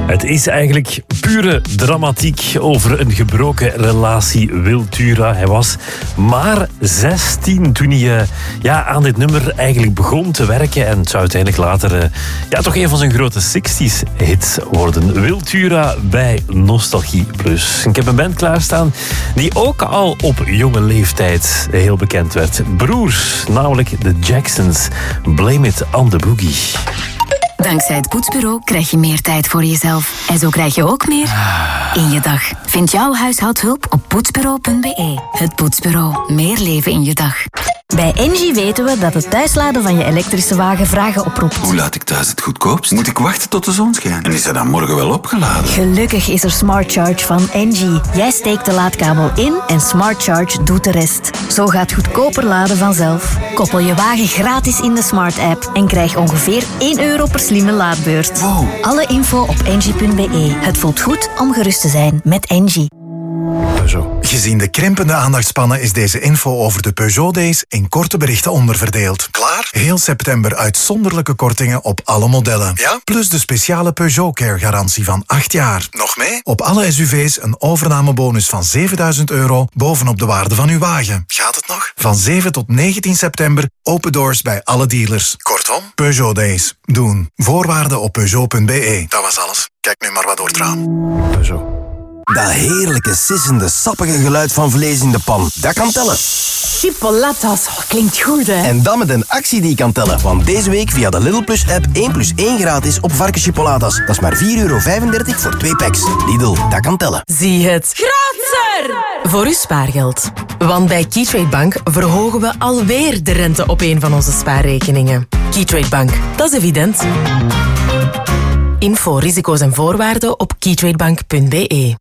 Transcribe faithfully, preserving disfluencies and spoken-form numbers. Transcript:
Het is eigenlijk pure dramatiek over een gebroken relatie. Will Tura, hij was maar zestien toen hij uh, ja, aan dit nummer eigenlijk begon te werken. En het zou uiteindelijk later uh, ja, toch een van zijn grote zestig's hits worden. Will Tura bij Nostalgie Plus. Ik heb een band klaarstaan die ook al op jonge leeftijd heel bekend werd. Broers, namelijk de Jacksons. Blame it on the boogie. Dankzij het Poetsbureau krijg je meer tijd voor jezelf. En zo krijg je ook meer in je dag. Vind jouw huishoudhulp op poetsbureau punt be. Het Poetsbureau. Meer leven in je dag. Bij Engie weten we dat het thuisladen van je elektrische wagen vragen oproept. Hoe laat ik thuis het goedkoopst? Moet ik wachten tot de zon schijnt? En is hij dan morgen wel opgeladen? Gelukkig is er Smart Charge van Engie. Jij steekt de laadkabel in en Smart Charge doet de rest. Zo gaat goedkoper laden vanzelf. Koppel je wagen gratis in de Smart app en krijg ongeveer één euro per slimme laadbeurt. Wow. Alle info op engie punt be. Het voelt goed om gerust te zijn met Engie. Gezien de krimpende aandachtspannen is deze info over de Peugeot Days in korte berichten onderverdeeld. Klaar? Heel september uitzonderlijke kortingen op alle modellen. Ja? Plus de speciale Peugeot Care garantie van acht jaar. Nog mee? Op alle S U V's een overnamebonus van zevenduizend euro bovenop de waarde van uw wagen. Gaat het nog? Van zeven tot negentien september open doors bij alle dealers. Kortom? Peugeot Days. Doen. Voorwaarden op peugeot punt be. Dat was alles. Kijk nu maar wat door het raam. Peugeot. Dat heerlijke, sissende, sappige geluid van vlees in de pan. Dat kan tellen. Chipolatas, oh, klinkt goed, hè? En dan met een actie die kan tellen. Want deze week via de Lidl Plus app één plus één gratis op varkenschipolatas. Dat is maar vier euro vijfendertig voor twee packs. Lidl, dat kan tellen. Zie het. Grootser! Voor uw spaargeld. Want bij Keytrade Bank verhogen we alweer de rente op een van onze spaarrekeningen. Keytrade Bank, dat is evident. Info, risico's en voorwaarden op keytradebank punt be.